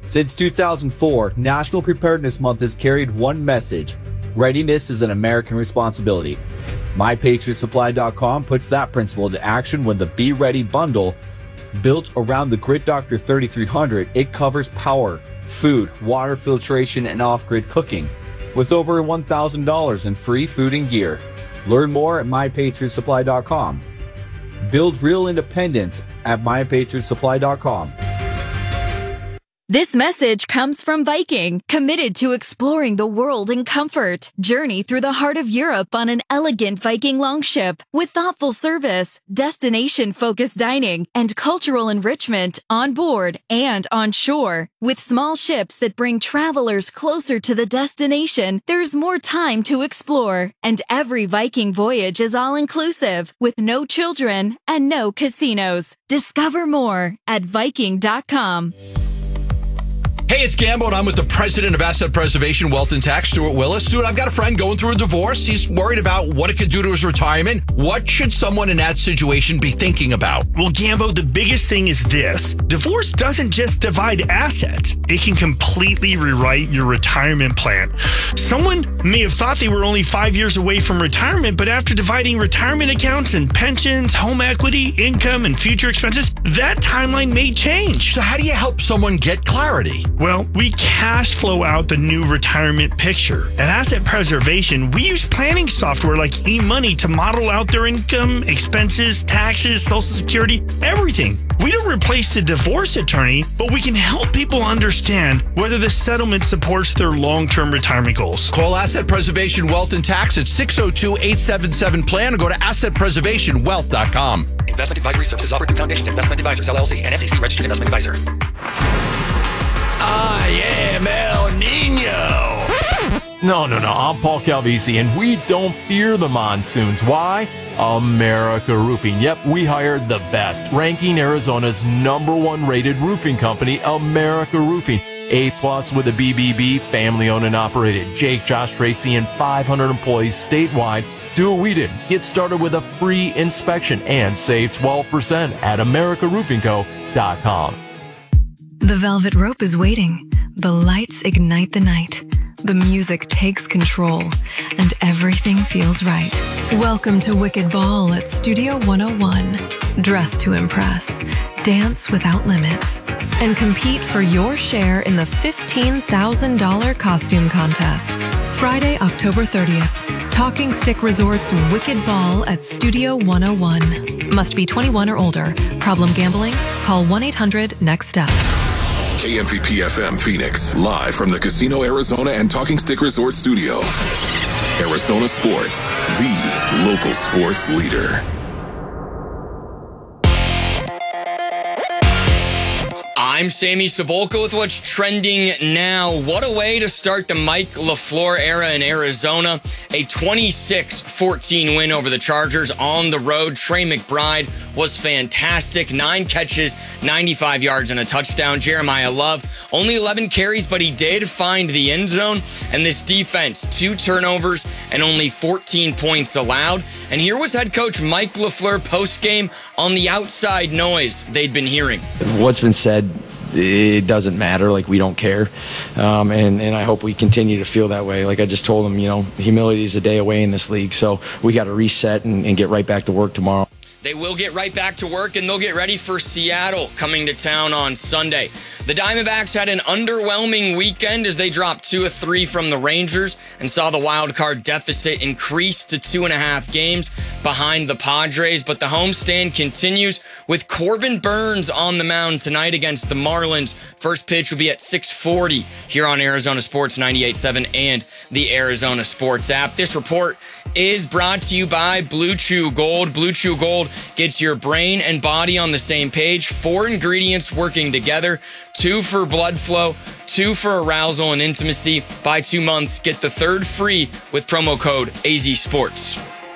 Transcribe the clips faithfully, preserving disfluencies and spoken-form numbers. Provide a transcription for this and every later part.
Since two thousand four, National Preparedness Month has carried one message: readiness is an American responsibility. My Patriot Supply dot com puts that principle into action when the Be Ready bundle, built around the Grid Doctor thirty-three hundred, it covers power, food, water filtration, and off-grid cooking, with over one thousand dollars in free food and gear. Learn more at My Patriot Supply dot com. Build real independence at My Patriot Supply dot com. This message comes from Viking, committed to exploring the world in comfort. Journey through the heart of Europe on an elegant Viking longship with thoughtful service, destination-focused dining, and cultural enrichment on board and on shore. With small ships that bring travelers closer to the destination, there's more time to explore. And every Viking voyage is all-inclusive, with no children and no casinos. Discover more at Viking dot com. Hey, it's Gambo, and I'm with the president of Asset Preservation Wealth and Tax, Stuart Willis. Stuart, I've got a friend going through a divorce. He's worried about what it could do to his retirement. What should someone in that situation be thinking about? Well, Gambo, the biggest thing is this. Divorce doesn't just divide assets. It can completely rewrite your retirement plan. Someone may have thought they were only five years away from retirement, but after dividing retirement accounts and pensions, home equity, income, and future expenses, that timeline may change. So how do you help someone get clarity? Well, we cash flow out the new retirement picture. At Asset Preservation, we use planning software like eMoney to model out their income, expenses, taxes, Social Security, everything. We don't replace the divorce attorney, but we can help people understand whether the settlement supports their long-term retirement goals. Call Asset Preservation Wealth and Tax at six oh two, eight seven seven, plan or go to asset preservation wealth dot com. Investment advisory services offered through Foundations Investment Advisors, L L C, and S E C registered investment advisor. I am El Nino. No, no, no. I'm Paul Calvisi, and we don't fear the monsoons. Why? America Roofing. Yep, we hired the best, ranking Arizona's number one rated roofing company, America Roofing. A-plus with a B B B, family-owned and operated. Jake, Josh, Tracy, and five hundred employees statewide. Do what we did. Get started with a free inspection and save twelve percent at america roofing co dot com. The velvet rope is waiting. The lights ignite the night. The music takes control, and everything feels right. Welcome to Wicked Ball at Studio one oh one. Dress to impress, dance without limits, and compete for your share in the fifteen thousand dollars costume contest. Friday, October thirtieth. Talking Stick Resort's Wicked Ball at Studio one oh one. Must be twenty-one or older. Problem gambling? Call one eight hundred next step. K M V P F M Phoenix, live from the Casino Arizona and Talking Stick Resort studio. Arizona Sports, the local sports leader. I'm Sammy Cebulka with what's trending now. What a way to start the Mike LaFleur era in Arizona. A twenty-six fourteen win over the Chargers on the road. Trey McBride was fantastic. Nine catches, ninety-five yards, and a touchdown. Jeremiah Love, only eleven carries, but he did find the end zone. And this defense, two turnovers and only fourteen points allowed. And here was head coach Mike LaFleur post-game on the outside noise they'd been hearing. What's been said, it doesn't matter. Like, we don't care. Um, and, and I hope we continue to feel that way. Like I just told them, you know, humility is a day away in this league. So we got to reset and, and get right back to work tomorrow. They will get right back to work, and they'll get ready for Seattle coming to town on Sunday. The Diamondbacks had an underwhelming weekend as they dropped two of three from the Rangers and saw the wild card deficit increase to two and a half games behind the Padres. But the homestand continues with Corbin Burns on the mound tonight against the Marlins. First pitch will be at six forty here on Arizona Sports ninety-eight point seven and the Arizona Sports app. This report is brought to you by Blue Chew Gold. Blue Chew Gold gets your brain and body on the same page. Four ingredients working together. Two for blood flow, two for arousal and intimacy. Buy two months, get the third free with promo code A Z Sports.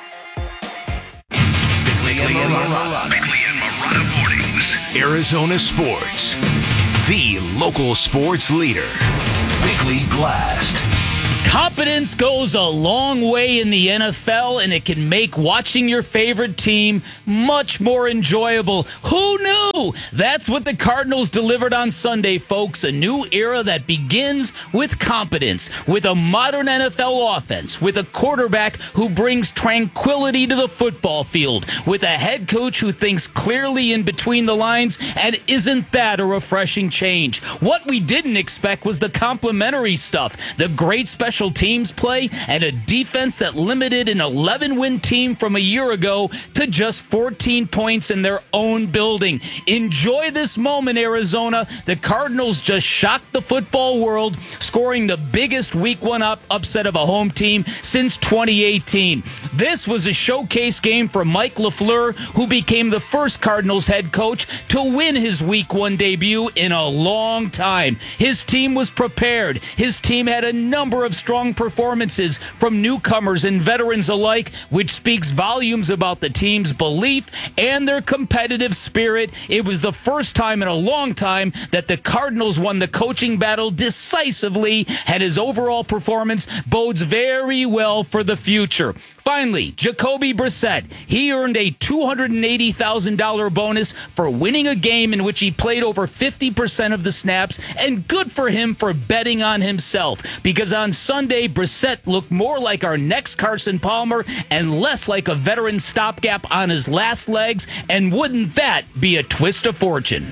Bickley and Marotta. Bickley and Marotta mornings. Arizona Sports, the local sports leader. Bickley Blast. Competence goes a long way in the N F L, and it can make watching your favorite team much more enjoyable. Who knew? That's what the Cardinals delivered on Sunday, folks. A new era that begins with competence, with a modern N F L offense, with a quarterback who brings tranquility to the football field, with a head coach who thinks clearly in between the lines, and isn't that a refreshing change? What we didn't expect was the complimentary stuff, the great special teams play, and a defense that limited an eleven-win team from a year ago to just fourteen points in their own building. Enjoy this moment, Arizona. The Cardinals just shocked the football world, scoring the biggest week one up upset of a home team since twenty eighteen. This was a showcase game for Mike LaFleur, who became the first Cardinals head coach to win his week one debut in a long time. His team was prepared. His team had a number of strong performances from newcomers and veterans alike, which speaks volumes about the team's belief and their competitive spirit. It was the first time in a long time that the Cardinals won the coaching battle decisively, and his overall performance bodes very well for the future. Finally, Jacoby Brissett. He earned a two hundred eighty thousand dollars bonus for winning a game in which he played over fifty percent of the snaps, and good for him for betting on himself, because on Sunday, Brissett looked more like our next Carson Palmer and less like a veteran stopgap on his last legs, and wouldn't that be a twist of fortune?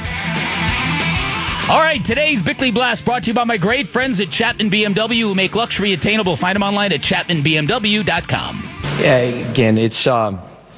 All right, today's Bickley Blast brought to you by my great friends at Chapman B M W, who make luxury attainable. Find them online at chapman b m w dot com. Yeah, again, it's, um,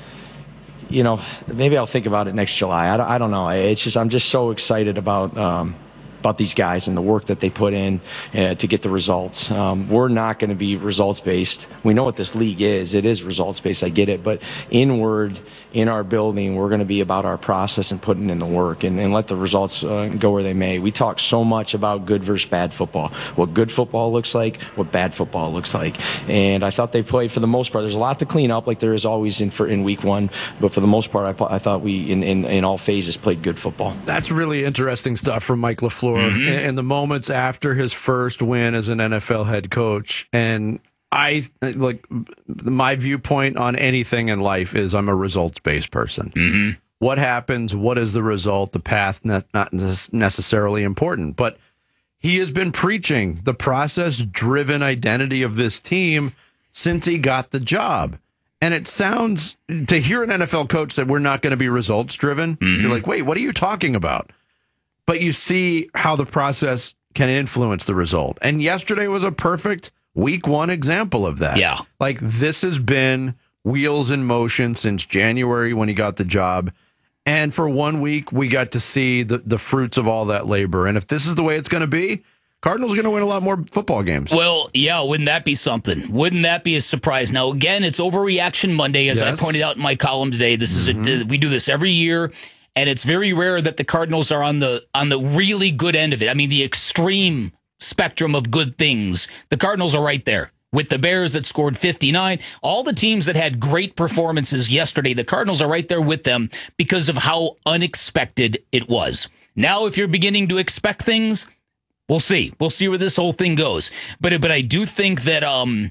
you know, maybe I'll think about it next July. I don't, I don't know. It's just, I'm just so excited about, um, about these guys and the work that they put in uh, to get the results. Um, we're not going to be results-based. We know what this league is. It is results-based. I get it. But inward, in our building, we're going to be about our process and putting in the work and, and let the results uh, go where they may. We talk so much about good versus bad football, what good football looks like, what bad football looks like. And I thought they played, for the most part, there's a lot to clean up like there is always in for in week one. But for the most part, I, I thought we, in, in, in all phases, played good football. That's really interesting stuff from Mike LaFleur. Mm-hmm. And the moments after his first win as an N F L head coach. And I, like, my viewpoint on anything in life is I'm a results-based person. Mm-hmm. What happens? What is the result? The path, not, not necessarily important. But he has been preaching the process-driven identity of this team since he got the job. And it sounds, to hear an N F L coach say we're not going to be results-driven, mm-hmm. you're like, wait, what are you talking about? But you see how the process can influence the result. And yesterday was a perfect week one example of that. Yeah. Like, this has been wheels in motion since January when he got the job. And for one week, we got to see the, the fruits of all that labor. And if this is the way it's going to be, Cardinals are going to win a lot more football games. Well, yeah, wouldn't that be something? Wouldn't that be a surprise? Now, again, it's Overreaction Monday, as yes. I pointed out in my column today. This mm-hmm. is a, we do this every year. And it's very rare that the Cardinals are on the on the really good end of it. I mean, the extreme spectrum of good things. The Cardinals are right there with the Bears that scored fifty-nine. All the teams that had great performances yesterday, the Cardinals are right there with them because of how unexpected it was. Now, if you're beginning to expect things, we'll see. We'll see where this whole thing goes. But but I do think that um,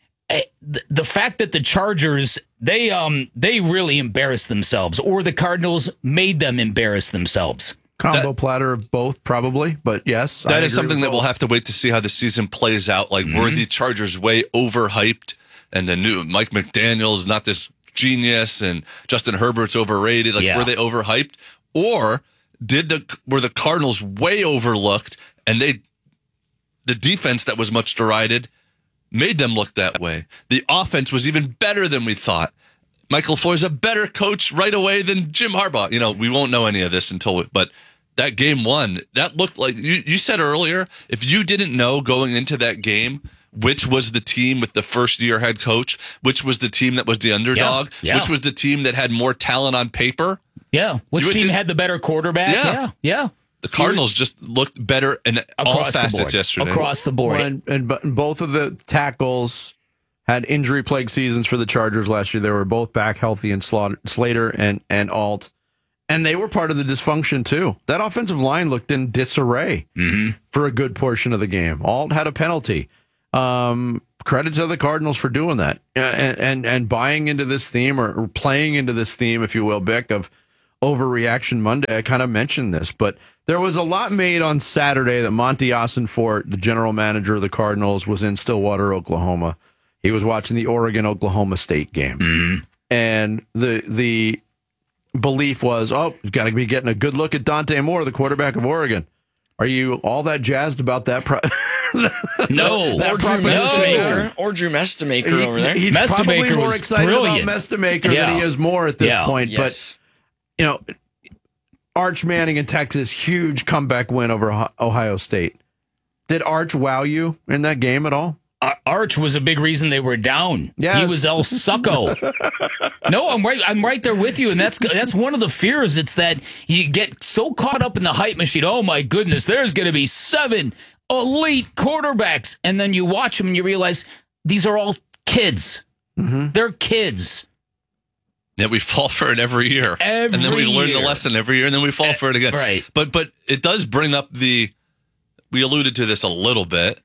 the fact that the Chargers, they um they really embarrassed themselves, or the Cardinals made them embarrass themselves. Combo that, platter of both, probably, but yes. That I is something that both. We'll have to wait to see how the season plays out. Like, mm-hmm. were the Chargers way overhyped, and the new Mike McDaniel's not this genius, and Justin Herbert's overrated? Like, yeah. were they overhyped, or did the were the Cardinals way overlooked, and they the defense that was much derided made them look that way? The offense was even better than we thought. Michael LaFleur's a better coach right away than Jim Harbaugh. You know, we won't know any of this until, we, but that game one, that looked like, you, you said earlier, if you didn't know going into that game which was the team with the first-year head coach, which was the team that was the underdog, yeah, yeah. which was the team that had more talent on paper. Yeah, which team had the better quarterback? Yeah, yeah. yeah. The Cardinals just looked better in all facets yesterday. Across the board. Well, and, and, and both of the tackles had injury-plagued seasons for the Chargers last year. They were both back healthy in Slater and, and Alt. And they were part of the dysfunction, too. That offensive line looked in disarray mm-hmm. for a good portion of the game. Alt had a penalty. Um, credit to the Cardinals for doing that and, and, and buying into this theme or, or playing into this theme, if you will, Bick, of overreaction Monday. I kind of mentioned this, but there was a lot made on Saturday that Monty Ossenfort, the general manager of the Cardinals, was in Stillwater, Oklahoma. He was watching the Oregon-Oklahoma State game. Mm-hmm. And the the belief was, oh, you've got to be getting a good look at Dante Moore, the quarterback of Oregon. Are you all that jazzed about that? Pro- no. that or, Drew Mestamaker, or Drew Mestamaker he, over there. He's Mestamaker probably more excited brilliant. about Mestamaker yeah. than he is Moore at this yeah. point. Yes. But, you know, Arch Manning in Texas, huge comeback win over Ohio State. Did Arch wow you in that game at all? Uh, Arch was a big reason they were down. Yes. He was El Succo. No, I'm right. I'm right there with you, and that's that's one of the fears. It's that you get so caught up in the hype machine. Oh my goodness, there's going to be seven elite quarterbacks, and then you watch them and you realize these are all kids. Mm-hmm. They're kids. Yeah, we fall for it every year, Every and then we learn year. the lesson every year, and then we fall for it again. Right. But but it does bring up the. We alluded to this a little bit.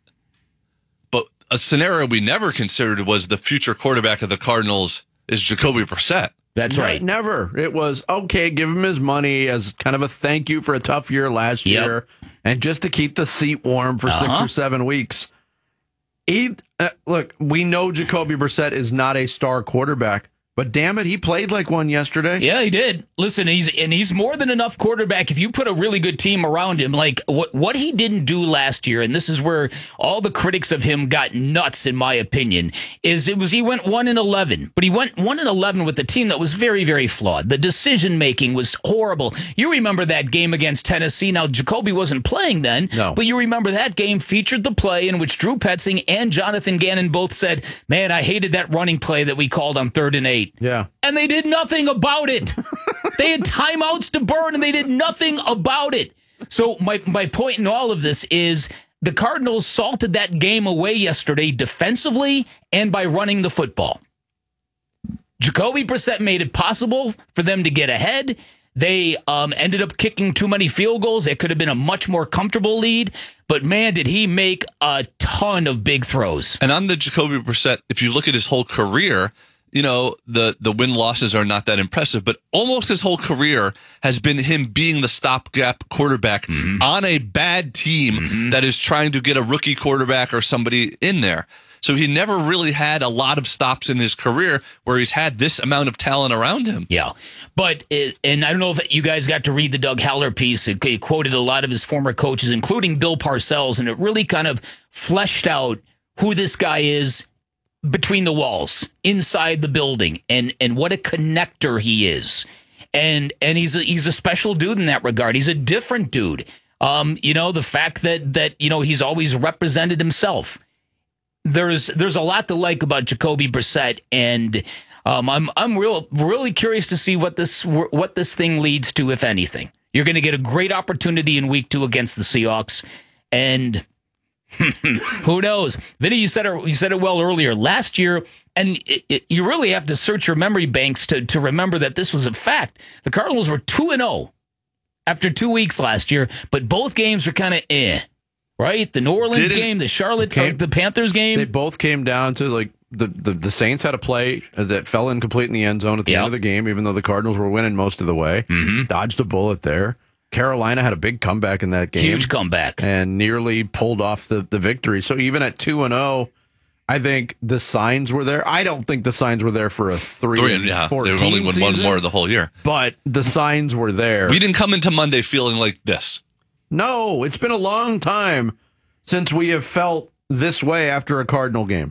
A scenario we never considered was the future quarterback of the Cardinals is Jacoby Brissett. That's right. Never. It was, okay, give him his money as kind of a thank you for a tough year last Yep. year and just to keep the seat warm for Uh-huh. six or seven weeks. He, uh, look, we know Jacoby Brissett is not a star quarterback, but damn it, he played like one yesterday. Yeah, he did. Listen, he's and he's more than enough quarterback. If you put a really good team around him, like what what he didn't do last year, and this is where all the critics of him got nuts, in my opinion, is it was he went one and eleven, but he went one and eleven with a team that was very, very flawed. The decision making was horrible. You remember that game against Tennessee? Now Jacoby wasn't playing then, no. but you remember that game featured the play in which Drew Petzing and Jonathan Gannon both said, "Man, I hated that running play that we called on third and eight." Yeah. And they did nothing about it. They had timeouts to burn, and they did nothing about it. So my, my point in all of this is the Cardinals salted that game away yesterday defensively and by running the football. Jacoby Brissett made it possible for them to get ahead. They um, ended up kicking too many field goals. It could have been a much more comfortable lead. But, man, did he make a ton of big throws. And on the Jacoby Brissett, if you look at his whole career, you know, the, the win-losses are not that impressive, but almost his whole career has been him being the stopgap quarterback mm-hmm. on a bad team mm-hmm. that is trying to get a rookie quarterback or somebody in there. So he never really had a lot of stops in his career where he's had this amount of talent around him. Yeah. But, it, and I don't know if you guys got to read the Doug Haller piece. It, it quoted a lot of his former coaches, including Bill Parcells, and it really kind of fleshed out who this guy is between the walls, inside the building, and and what a connector he is. And and he's a, he's a special dude in that regard. He's a different dude. Um, you know, the fact that that you know he's always represented himself. There's there's a lot to like about Jacoby Brissett, and um, I'm I'm real really curious to see what this what this thing leads to, if anything. You're going to get a great opportunity in week two against the Seahawks, and who knows? Vinny, you said it. You said it well earlier. Last year, and it, it, you really have to search your memory banks to to remember that this was a fact. The Cardinals were two and zero after two weeks last year, but both games were kind of eh. Right, the New Orleans Did it, game, the Charlotte, came, uh, the Panthers game. They both came down to like the, the the Saints had a play that fell incomplete in the end zone at the yep. end of the game, even though the Cardinals were winning most of the way. Mm-hmm. Dodged a bullet there. Carolina had a big comeback in that game. Huge comeback. And nearly pulled off the, the victory. So even at two and oh, I think the signs were there. I don't think the signs were there for a three, three and yeah, they've only won one more the whole year. But the signs were there. We didn't come into Monday feeling like this. No, it's been a long time since we have felt this way after a Cardinal game.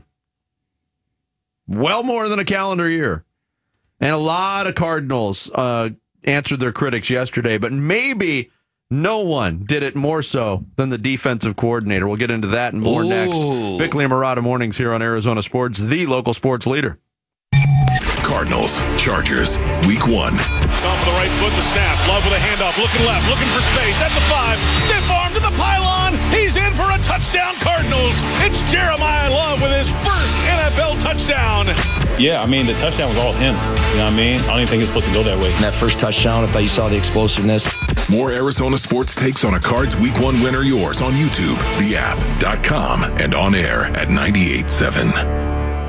Well more than a calendar year. And a lot of Cardinals uh, answered their critics yesterday, but maybe no one did it more so than the defensive coordinator. We'll get into that and more Ooh. next. Bickley and Murata Mornings here on Arizona Sports, the local sports leader. Cardinals, Chargers, week one. Off of the right foot, the snap. Love with a handoff. Looking left, looking for space. At the five. Stiff arm to the pylon. He's in for a touchdown, Cardinals. It's Jeremiah Love with his first N F L touchdown. Yeah, I mean, the touchdown was all him. You know what I mean? I don't even think it's supposed to go that way. And that first touchdown, I thought you saw the explosiveness. More Arizona sports takes on a Cards Week one winner yours on YouTube, the app, .com, and on air at ninety-eight point seven.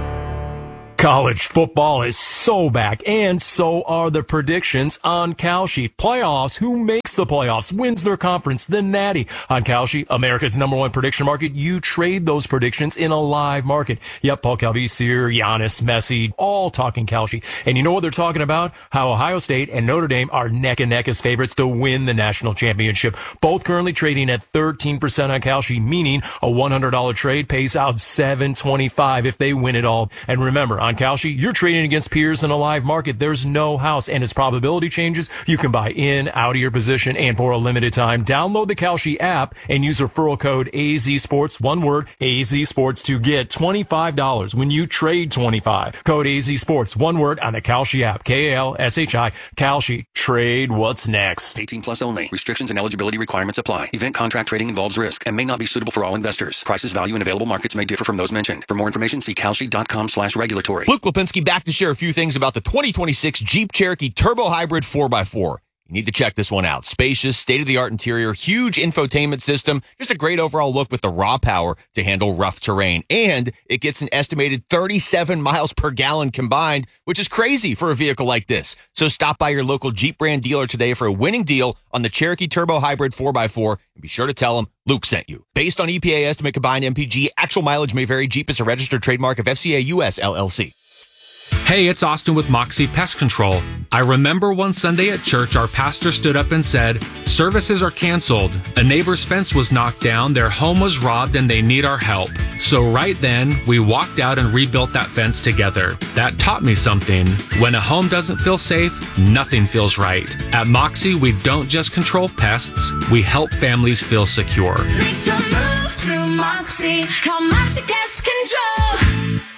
College football is so back, and so are the predictions on Kalshi. Playoffs, who makes the playoffs, wins their conference, the Natty. On Kalshi, America's number one prediction market, you trade those predictions in a live market. Yep, Paul Calvisier, Giannis, Messi, all talking Kalshi. And you know what they're talking about? How Ohio State and Notre Dame are neck and neck as favorites to win the national championship. Both currently trading at thirteen percent on Kalshi, meaning a one hundred dollars trade pays out seven twenty-five if they win it all. And remember, on Kalshi, you're trading against peers in a live market. There's no house, and as probability changes, you can buy in, out of your position, and for a limited time, download the Kalshi app and use referral code A Z Sports, one word, A Z Sports, to get twenty-five dollars when you trade twenty-five. Code A Z Sports, one word, on the Kalshi app. K A L S H I, Kalshi. Trade what's next. eighteen plus only. Restrictions and eligibility requirements apply. Event contract trading involves risk and may not be suitable for all investors. Prices, value, and available markets may differ from those mentioned. For more information, see kalshi.com slash regulatory. Luke Lipinski back to share a few things about the twenty twenty-six Jeep Cherokee Turbo Hybrid four by four. You need to check this one out. Spacious, state-of-the-art interior, huge infotainment system, just a great overall look with the raw power to handle rough terrain. And it gets an estimated thirty-seven miles per gallon combined, which is crazy for a vehicle like this. So stop by your local Jeep brand dealer today for a winning deal on the Cherokee Turbo Hybrid four by four, and be sure to tell them Luke sent you. Based on E P A estimate combined M P G, actual mileage may vary. Jeep is a registered trademark of F C A U S L L C. Hey, it's Austin with Moxie Pest Control. I remember one Sunday at church, our pastor stood up and said, "Services are canceled. A neighbor's fence was knocked down, their home was robbed, and they need our help." So right then, we walked out and rebuilt that fence together. That taught me something. When a home doesn't feel safe, nothing feels right. At Moxie, we don't just control pests, we help families feel secure. Make the move to Moxie. Call Moxie Pest Control.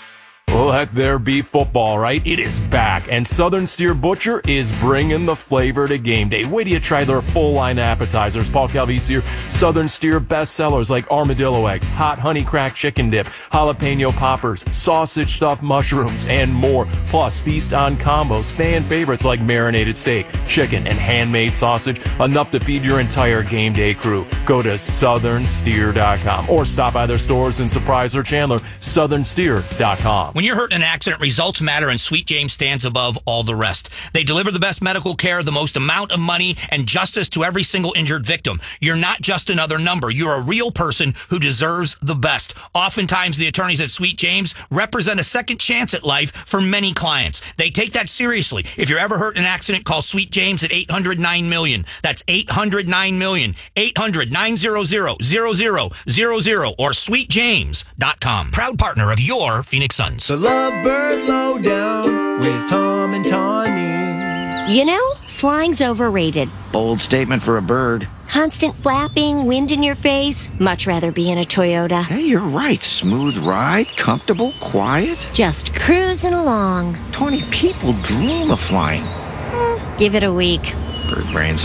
Let there be football, right? It is back, and Southern Steer Butcher is bringing the flavor to game day. Wait till you try their full line appetizers. Paul Calvisier, Southern Steer bestsellers like armadillo eggs, hot honey crack chicken dip, jalapeno poppers, sausage stuffed mushrooms, and more. Plus, feast on combos, fan favorites like marinated steak, chicken, and handmade sausage, enough to feed your entire game day crew. Go to southern steer dot com or stop by their stores in Surprise or Chandler, southern steer dot com. When you're hurt in an accident, results matter, and Sweet James stands above all the rest. They deliver the best medical care, the most amount of money, and justice to every single injured victim. You're not just another number. You're a real person who deserves the best. Oftentimes, the attorneys at Sweet James represent a second chance at life for many clients. They take that seriously. If you're ever hurt in an accident, call Sweet James at eight hundred nine million. That's eight hundred nine million. eight hundred nine hundred zero zero zero zero or sweet james dot com. Proud partner of your Phoenix Suns. The Lovebird Lowdown with Tom and Tawny. You know, flying's overrated. Bold statement for a bird. Constant flapping, wind in your face. Much rather be in a Toyota. Hey, you're right. Smooth ride, comfortable, quiet. Just cruising along. Tawny, people dream of flying. Give it a week. Bird brains.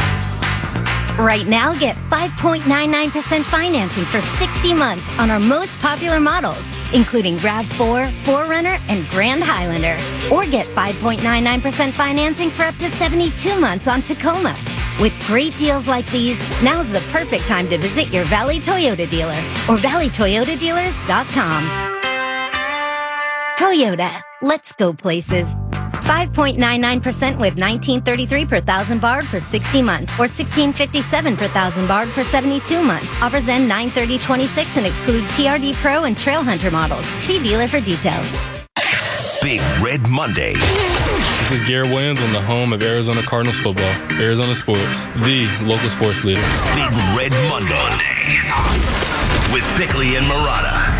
Right now, get five point nine nine percent financing for sixty months on our most popular models, including RAV four, four runner, and Grand Highlander. Or get five point nine nine percent financing for up to seventy-two months on Tacoma. With great deals like these, now's the perfect time to visit your Valley Toyota dealer or valley toyota dealers dot com. Toyota, let's go places. five point nine nine percent with nineteen thirty-three per thousand barred for sixty months or sixteen fifty-seven per thousand barred for seventy-two months. Offers end nine thirty twenty-six and exclude T R D Pro and Trail Hunter models. See dealer for details. Big Red Monday. This is Garrett Williams on the home of Arizona Cardinals football. Arizona Sports, the local sports leader. Big Red Monday with Bickley and Murata.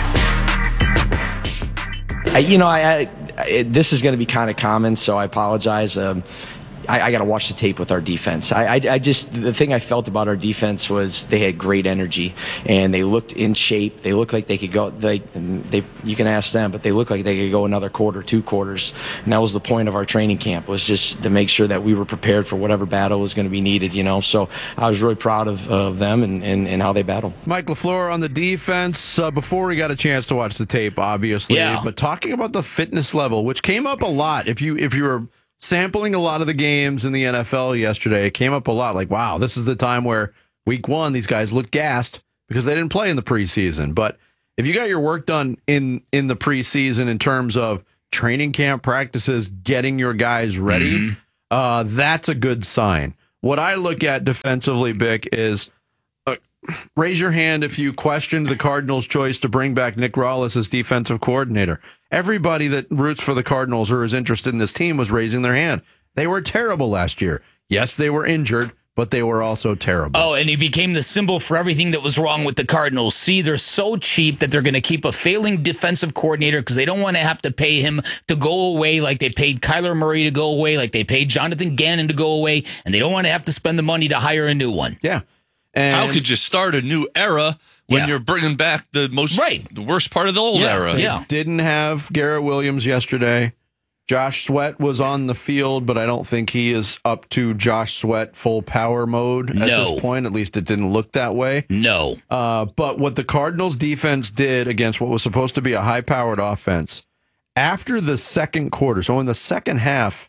I, you know, I, I, I this is going to be kind of common, so I apologize. Um, I, I got to watch the tape with our defense. I, I, I just the thing I felt about our defense was they had great energy and they looked in shape. They looked like they could go. They, they, you can ask them, but they looked like they could go another quarter, two quarters. And that was the point of our training camp, was just to make sure that we were prepared for whatever battle was going to be needed. You know, so I was really proud of, of them and, and, and how they battled. Mike LaFleur on the defense. Uh, before we got a chance to watch the tape, obviously, yeah. but talking about the fitness level, which came up a lot. If you if you were sampling a lot of the games in the N F L yesterday, it came up a lot. Like, wow, this is the time where week one, these guys look gassed because they didn't play in the preseason. But if you got your work done in, in the preseason in terms of training camp practices, getting your guys ready, mm-hmm. uh, that's a good sign. What I look at defensively, Bick, is uh, raise your hand if you questioned the Cardinals' choice to bring back Nick Rawlis as defensive coordinator. Everybody that roots for the Cardinals or is interested in this team was raising their hand. They were terrible last year. Yes, they were injured, but they were also terrible. Oh, and he became the symbol for everything that was wrong with the Cardinals. See, they're so cheap that they're going to keep a failing defensive coordinator because they don't want to have to pay him to go away like they paid Kyler Murray to go away, like they paid Jonathan Gannon to go away, and they don't want to have to spend the money to hire a new one. Yeah. And how could you start a new era when yeah. you're bringing back the most, right. the worst part of the old yeah. era? They yeah. didn't have Garrett Williams yesterday. Josh Sweat was on the field, but I don't think he is up to Josh Sweat full power mode at no. this point. At least it didn't look that way. No. Uh, but what the Cardinals defense did against what was supposed to be a high-powered offense, after the second quarter, so in the second half,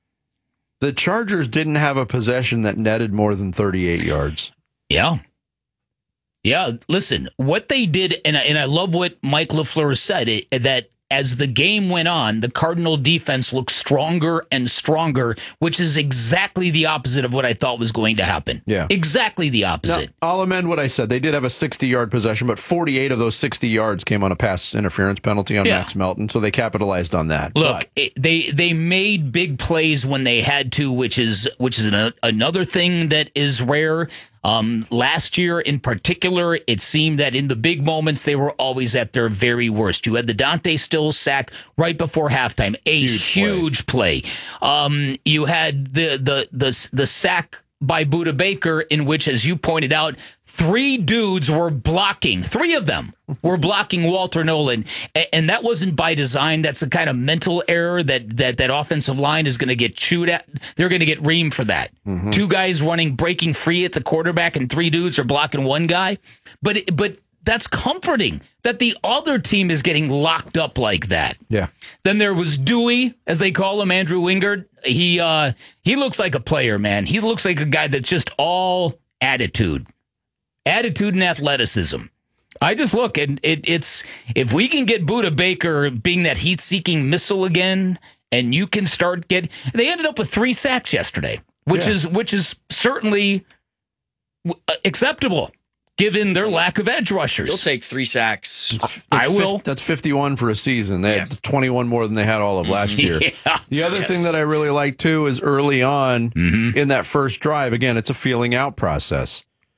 the Chargers didn't have a possession that netted more than thirty-eight yards. Yeah. Yeah, listen, what they did, and I, and I love what Mike LaFleur said, it, that as the game went on, the Cardinal defense looked stronger and stronger, which is exactly the opposite of what I thought was going to happen. Yeah. Exactly the opposite. Now, I'll amend what I said. They did have a sixty-yard possession, but forty-eight of those sixty yards came on a pass interference penalty on yeah. Max Melton, so they capitalized on that. Look, but, it, they they made big plays when they had to, which is which is an, another thing that is rare. Um, last year in particular, it seemed that in the big moments, they were always at their very worst. You had the Dante Stills sack right before halftime, a huge, huge play. play. Um, you had the, the, the, the sack by Budda Baker in which, as you pointed out, three dudes were blocking. Three of them were blocking Walter Nolan. And that wasn't by design. That's a kind of mental error that that, that offensive line is going to get chewed at. They're going to get reamed for that. Mm-hmm. Two guys running, breaking free at the quarterback, and three dudes are blocking one guy. But it, but that's comforting that the other team is getting locked up like that. Yeah. Then there was Dewey, as they call him, Andrew Wingard. He uh, he looks like a player, man. He looks like a guy that's just all attitude. Attitude and athleticism. I just look, and it, it's if we can get Budda Baker being that heat-seeking missile again, and you can start get. They ended up with three sacks yesterday, which yeah. is which is certainly acceptable given their lack of edge rushers. You'll take three sacks. I will. That's fifty-one for a season. They yeah. had twenty-one more than they had all of last year. Yeah. The other yes. thing that I really like, too, is early on mm-hmm. in that first drive, again, it's a feeling out process.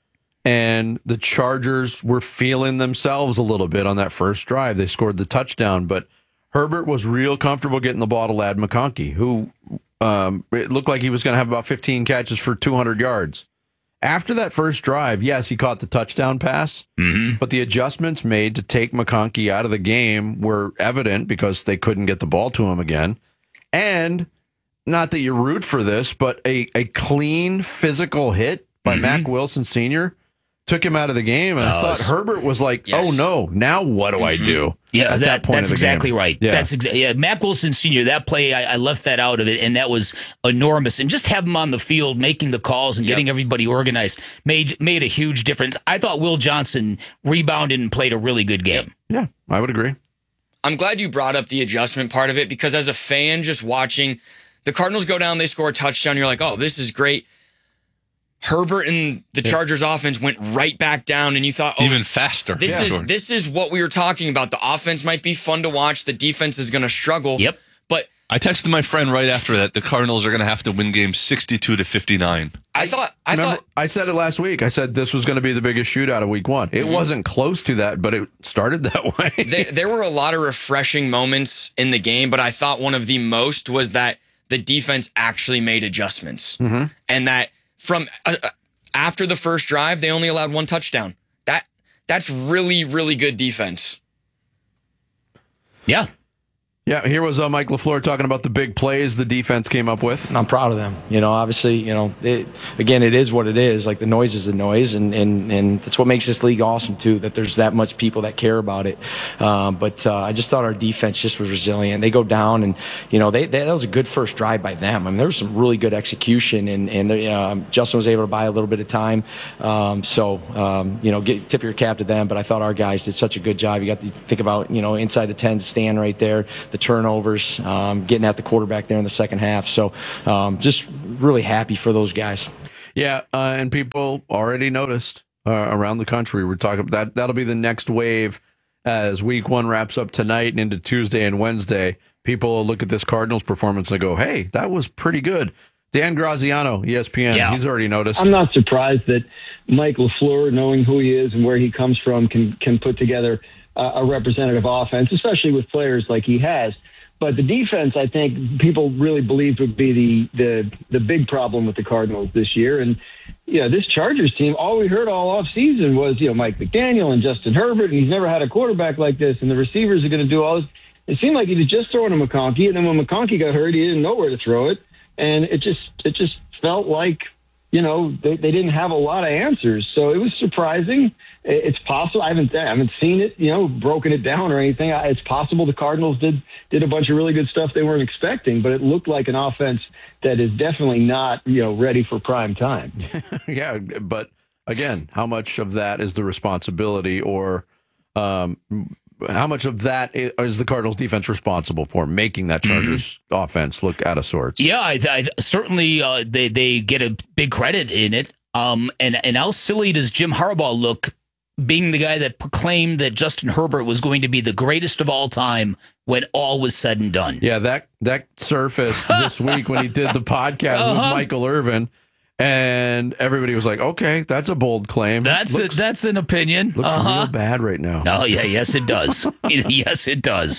And the Chargers were feeling themselves a little bit on that first drive. They scored the touchdown, but Herbert was real comfortable getting the ball to Ladd McConkey, who um, it looked like he was going to have about fifteen catches for two hundred yards. After that first drive, yes, he caught the touchdown pass, mm-hmm. but the adjustments made to take McConkey out of the game were evident because they couldn't get the ball to him again. And not that you root for this, but a, a clean physical hit by mm-hmm. Mack Wilson Senior took him out of the game, and oh, I thought Herbert was like, yes. "Oh no, now what do I do?" Yeah, at that, that point that's of the exactly game. right. Yeah. That's exactly yeah. Mack Wilson Senior That play, I, I left that out of it, and that was enormous. And just have him on the field, making the calls and yep. getting everybody organized, made made a huge difference. I thought Will Johnson rebounded and played a really good game. Yeah, I would agree. I'm glad you brought up the adjustment part of it because as a fan, just watching the Cardinals go down, they score a touchdown. You're like, "Oh, this is great." Herbert and the Chargers yeah. offense went right back down, and you thought, oh, even faster. This yeah. is sure. this is what we were talking about. The offense might be fun to watch. The defense is going to struggle. Yep. But I texted my friend right after that. The Cardinals are going to have to win games sixty-two to fifty-nine. I thought. I Remember, thought. I said it last week. I said this was going to be the biggest shootout of Week One. It mm-hmm. wasn't close to that, but it started that way. there, there were a lot of refreshing moments in the game, but I thought one of the most was that the defense actually made adjustments, mm-hmm. and that from. Uh, After the first drive, they only allowed one touchdown. That that's really, really good defense. Yeah. Yeah, here was uh, Mike LaFleur talking about the big plays the defense came up with. I'm proud of them. You know, obviously, you know, it, again, it is what it is. Like, the noise is the noise, and, and, and that's what makes this league awesome, too, that there's that much people that care about it. Um, but uh, I just thought our defense just was resilient. They go down, and, you know, they, they that was a good first drive by them. I mean, there was some really good execution, and, and uh, Justin was able to buy a little bit of time. Um, so, um, you know, get, tip your cap to them. But I thought our guys did such a good job. You got to think about, you know, inside the ten, stand right there, the turnovers, um, getting at the quarterback there in the second half. So um, just really happy for those guys. Yeah, uh, and people already noticed uh, around the country. We're talking that that'll be the next wave as week one wraps up tonight and into Tuesday and Wednesday. People will look at this Cardinals performance and go, hey, that was pretty good. Dan Graziano, E S P N, yeah. He's already noticed. I'm not surprised that Mike LaFleur, knowing who he is and where he comes from, can can put together uh, a representative offense, especially with players like he has. But the defense, I think people really believed would be the, the the big problem with the Cardinals this year. And, you know, this Chargers team, all we heard all offseason was, you know, Mike McDaniel and Justin Herbert, and he's never had a quarterback like this, and the receivers are going to do all this. It seemed like he was just throwing to McConkey, and then when McConkey got hurt, he didn't know where to throw it. And it just it just felt like, you know, they, they didn't have a lot of answers. So it was surprising. It's possible. I haven't I haven't seen it, you know, broken it down or anything. It's possible the Cardinals did did a bunch of really good stuff they weren't expecting, but it looked like an offense that is definitely not, you know, ready for prime time. Yeah, but again, how much of that is the responsibility, or um, how much of that is the Cardinals defense responsible for making that Chargers mm-hmm. offense look out of sorts? Yeah, I, I, certainly uh, they they get a big credit in it. Um, and and how silly does Jim Harbaugh look, being the guy that proclaimed that Justin Herbert was going to be the greatest of all time when all was said and done? Yeah, that that surfaced this week when he did the podcast uh-huh. with Michael Irvin. And everybody was like, "Okay, that's a bold claim. That's looks, a, that's an opinion. Looks uh-huh. real bad right now." Oh yeah, yes it does. Yes it does.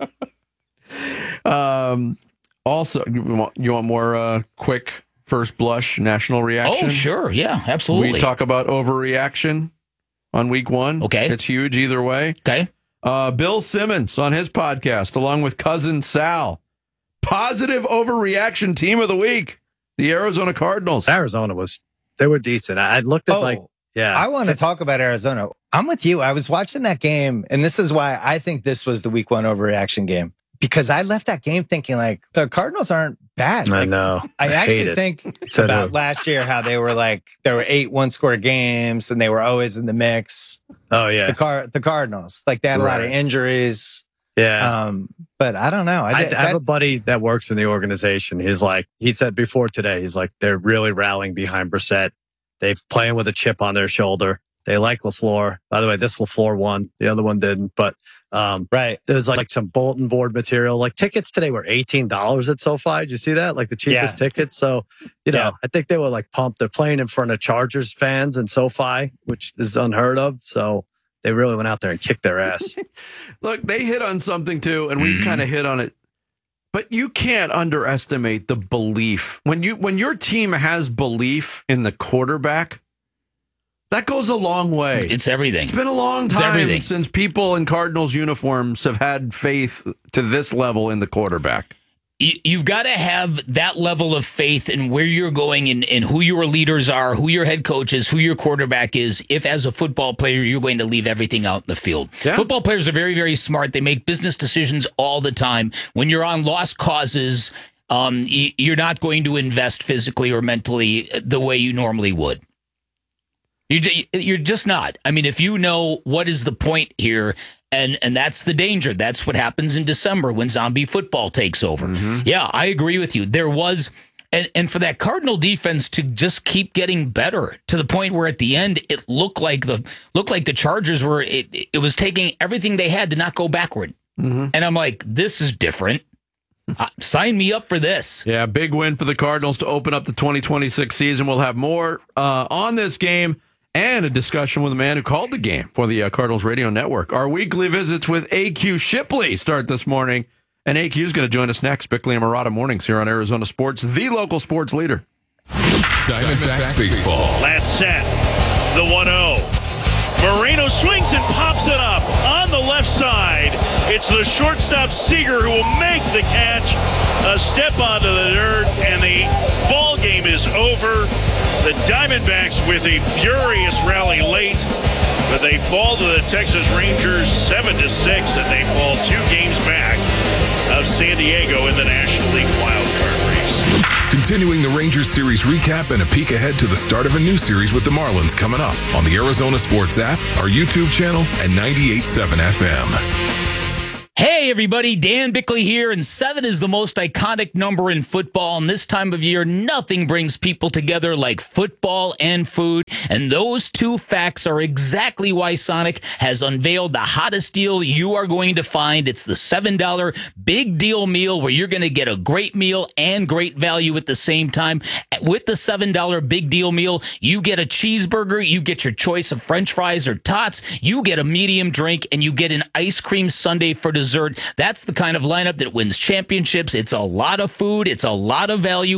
Um. Also, you want, you want more uh, quick first blush national reaction? Oh sure, yeah, absolutely. We talk about overreaction on week one. Okay, it's huge either way. Okay. Uh, Bill Simmons on his podcast, along with cousin Sal, positive overreaction team of the week. The Arizona Cardinals. Arizona was, they were decent. I looked at oh, like, yeah. I want to talk about Arizona. I'm with you. I was watching that game, and this is why I think this was the week one overreaction game, because I left that game thinking like the Cardinals aren't bad. I like, know. I, I actually think so about do. last year, how they were like, there were eight one score games and they were always in the mix. Oh yeah. The car, the Cardinals, like they had a right. lot of injuries. Yeah. Um, but I don't know. I, I, that, I have a buddy that works in the organization. He's like, he said before today, he's like, they're really rallying behind Brissett. They've playing with a chip on their shoulder. They like LaFleur. By the way, this LaFleur won. The other one didn't. But um, right. there's like, like some bulletin board material. Like tickets today were eighteen dollars at SoFi. Did you see that? Like the cheapest yeah. tickets. So, you know, yeah. I think they were like pumped. They're playing in front of Chargers fans in SoFi, which is unheard of. So they really went out there and kicked their ass. Look, they hit on something too, and we've mm-hmm. kind of hit on it. But you can't underestimate the belief. When you when your team has belief in the quarterback, that goes a long way. It's everything. It's been a long time since people in Cardinals uniforms have had faith to this level in the quarterback. You've got to have that level of faith in where you're going and, and who your leaders are, who your head coach is, who your quarterback is, if as a football player you're going to leave everything out in the field. Yeah. Football players are very, very smart. They make business decisions all the time. When you're on lost causes, um, you're not going to invest physically or mentally the way you normally would. You're just not. I mean, if you know what is the point here, and and that's the danger. That's what happens in December when zombie football takes over. Mm-hmm. Yeah, I agree with you. There was, and, and for that Cardinal defense to just keep getting better to the point where at the end it looked like the looked like the Chargers were. It, it was taking everything they had to not go backward. Mm-hmm. And I'm like, this is different. Uh, sign me up for this. Yeah, big win for the Cardinals to open up the twenty twenty-six season. We'll have more uh, on this game. And a discussion with a man who called the game for the uh, Cardinals Radio Network. Our weekly visits with A Q Shipley start this morning. And A Q is going to join us next. Bickley and Murata mornings here on Arizona Sports, the local sports leader. Diamondbacks baseball. That's set. The one oh. Moreno swings and pops it up on the left side. It's the shortstop Seager who will make the catch. A step onto the dirt, and the ball game is over. The Diamondbacks with a furious rally late, but they fall to the Texas Rangers seven to six, and they fall two games back of San Diego in the National League wildcard race. Continuing the Rangers series recap and a peek ahead to the start of a new series with the Marlins coming up on the Arizona Sports app, our YouTube channel, and ninety-eight point seven F M. Hey everybody, Dan Bickley here, and seven is the most iconic number in football, and this time of year, nothing brings people together like football and food, and those two facts are exactly why Sonic has unveiled the hottest deal you are going to find. It's the seven dollar Big Deal Meal, where you're going to get a great meal and great value at the same time. With the seven dollar Big Deal Meal, you get a cheeseburger, you get your choice of french fries or tots, you get a medium drink, and you get an ice cream sundae for dessert. That's the kind of lineup that wins championships. It's a lot of food. It's a lot of value.